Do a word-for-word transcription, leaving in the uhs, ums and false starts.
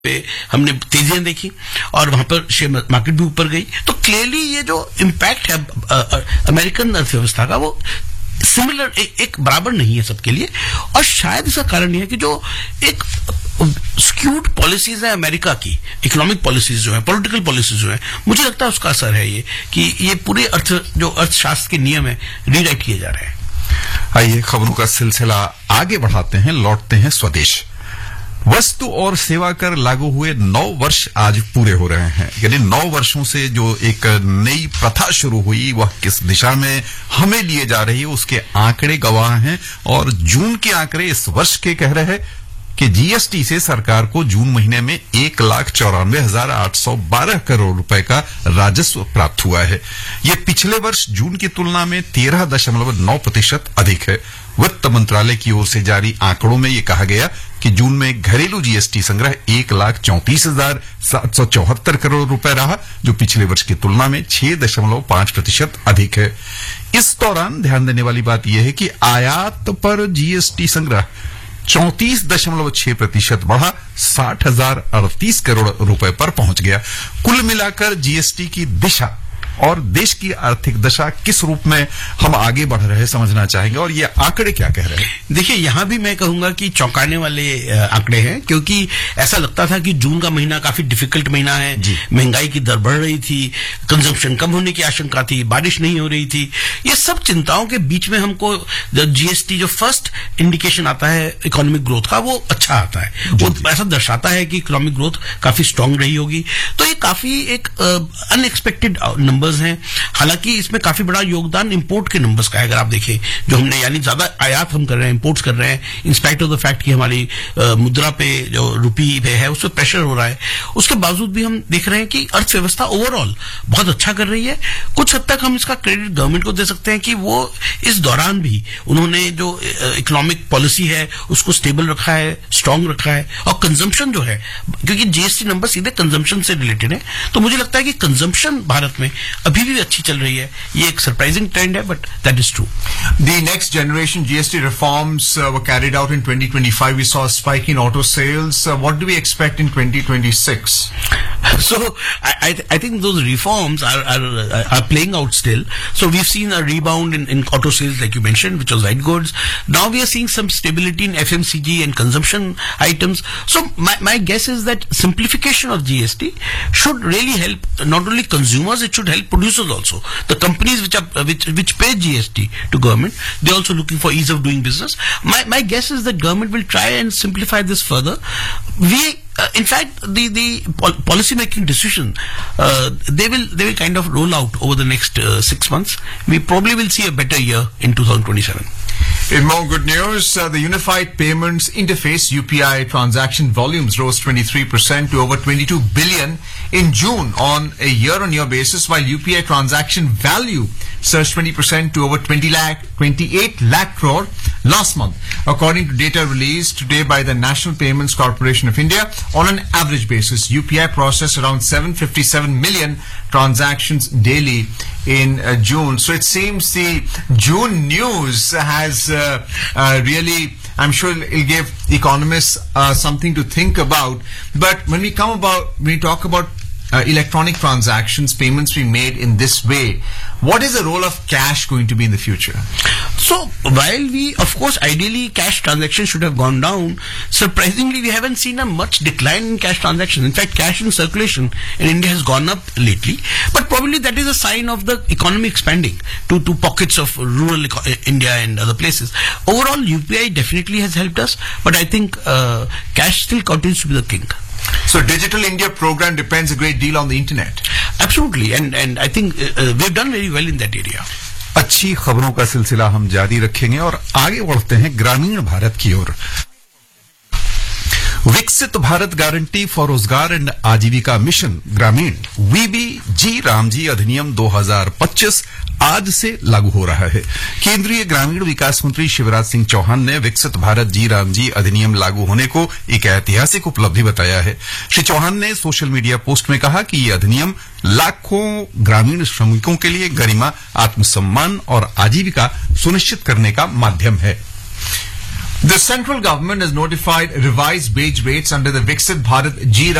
पे हमने तेजियां देखी और वहां पर शेयर मार्केट भी ऊपर गई। तो क्लियरली ये जो इम्पैक्ट है अमेरिकन अर्थव्यवस्था का वो सिमिलर ए, एक बराबर नहीं है सबके लिए। और शायद इसका कारण यह है कि जो एक स्क्यूड पॉलिसीज है अमेरिका की, इकोनॉमिक पॉलिसीज जो है, पॉलिटिकल पॉलिसीज जो है, मुझे लगता है उसका असर है ये कि ये पूरे अर्थ जो अर्थशास्त्र के नियम है रीराइट किए जा रहे हैं। आइए खबरों का सिलसिला आगे बढ़ाते हैं, लौटते हैं स्वदेश। वस्तु और सेवा कर लागू हुए नौ वर्ष आज पूरे हो रहे हैं। यानी नौ वर्षों से जो एक नई प्रथा शुरू हुई वह किस दिशा में हमें लिए जा रही है उसके आंकड़े गवाह हैं। और जून के आंकड़े इस वर्ष के कह रहे हैं कि जीएसटी से सरकार को जून महीने में एक लाख चौरानवे हजार आठ सौ बारह करोड़ रुपए का राजस्व प्राप्त हुआ है। यह पिछले वर्ष जून की तुलना में तेरह दशमलव नौ प्रतिशत अधिक है। वित्त मंत्रालय की ओर से जारी आंकड़ों में यह कहा गया कि जून में घरेलू जीएसटी संग्रह एक लाख चौंतीस हजार सात सौ चौहत्तर करोड़ रुपए रहा, जो पिछले वर्ष की तुलना में छह दशमलव पांच प्रतिशत अधिक है। इस दौरान ध्यान देने वाली बात यह है कि आयात पर जीएसटी संग्रह चौंतीस दशमलव छह प्रतिशत बढ़ा साठ हजार अड़तीस करोड़ रुपए पर पहुंच गया। कुल मिलाकर जीएसटी की दिशा और देश की आर्थिक दशा किस रूप में हम आगे बढ़ रहे हैं समझना चाहेंगे, और ये आंकड़े क्या कह रहे हैं। देखिए, यहां भी मैं कहूंगा कि चौंकाने वाले आंकड़े हैं, क्योंकि ऐसा लगता था कि जून का महीना काफी डिफिकल्ट महीना है, महंगाई की दर बढ़ रही थी, कंजम्पशन कम होने की आशंका थी, बारिश नहीं हो रही थी। ये सब चिंताओं के बीच में हमको जीएसटी जो फर्स्ट इंडिकेशन आता है इकोनॉमिक ग्रोथ का वो अच्छा आता है, वो ऐसा दर्शाता है कि इकोनॉमिक ग्रोथ काफी स्ट्रांग रही होगी। तो ये काफी एक अनएक्सपेक्टेड नंबर्स हैं। हालांकि इसमें काफी बड़ा योगदान इंपोर्ट के नंबर्स का है। अगर आप देखें, जो हमने यानी ज्यादा आयात हम कर रहे हैं, इंपोर्ट्स कर रहे हैं, इंस्पाइट ऑफ द फैक्ट कि हमारी आ, मुद्रा पे जो रुपी पे है उस पर प्रेशर हो रहा है, उसके बावजूद भी हम देख रहे हैं कि अर्थव्यवस्था ओवरऑल बहुत अच्छा कर रही है। कुछ हद तक हम इसका क्रेडिट गवर्नमेंट को दे सकते हैं कि वो इस दौरान भी उन्होंने जो इकोनॉमिक पॉलिसी है उसको स्टेबल रखा है, स्ट्रांग रखा है। और कंजम्पशन जो है, क्योंकि जीएसटी नंबर सीधे कंजम्पशन से रिलेटेड है, तो मुझे लगता है कि कंजम्पशन भारत में अभी भी अच्छी चल रही है। ये एक सरप्राइजिंग ट्रेंड है, but that is true. The next generation G S T reforms uh, were carried out in twenty twenty-five. We saw a spike in auto sales. Uh, what do we expect in twenty twenty-six? So I, I, I think those reforms are, are are playing out still. So we've seen a rebound in, in auto sales, like you mentioned, which was white goods. Now we are seeing some stability in F M C G and consumption items. So my, my guess is that simplification of G S T should really help not only consumers, it should help producers also. The companies which are which which pay G S T to government, they're also looking for ease of doing business. My my guess is that government will try and simplify this further. We Uh, in fact, the the pol- policy making decision uh, they will they will kind of roll out over the next uh, six months. We probably will see a better year in twenty twenty-seven. In more good news, uh, the Unified Payments Interface U P I transaction volumes rose twenty-three percent to over twenty-two billion in June on a year-on-year basis, while U P I transaction value surged twenty percent to over twenty lakh, twenty-eight lakh crore last month, according to data released today by the National Payments Corporation of India. On an average basis, U P I processed around seven hundred fifty-seven million transactions daily in uh, June. So it seems the June news has uh, uh, really, I'm sure it'll give economists uh, something to think about. But when we come about, when we talk about uh, electronic transactions, payments being made in this way, what is the role of cash going to be in the future? So while we, of course, ideally cash transactions should have gone down, surprisingly we haven't seen a much decline in cash transactions. In fact, cash in circulation in India has gone up lately, but probably that is a sign of the economy expanding to, to pockets of rural eco- India and other places. Overall, U P I definitely has helped us, but I think uh, cash still continues to be the king. So Digital India program depends a great deal on the internet. Absolutely, and and I think uh, we've done very well in that area. अच्छी खबरों का सिलसिला हम जारी रखेंगे और आगे बढ़ते हैं ग्रामीण भारत की ओर। विकसित भारत गारंटी फॉर रोजगार एंड आजीविका मिशन ग्रामीण वीबी जी रामजी अधिनियम दो हज़ार पच्चीस आज से लागू हो रहा है। केंद्रीय ग्रामीण विकास मंत्री शिवराज सिंह चौहान ने विकसित भारत जी रामजी अधिनियम लागू होने को एक ऐतिहासिक उपलब्धि बताया है। श्री चौहान ने सोशल मीडिया पोस्ट में कहा कि ये अधिनियम लाखों ग्रामीण श्रमिकों के लिए गरिमा, आत्मसम्मान और आजीविका सुनिश्चित करने का माध्यम है। The central government has notified revised wage rates under the Viksit Bharat G